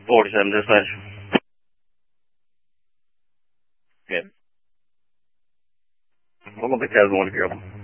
47 dispatch. Yeah. We're gonna pick that one if you're open.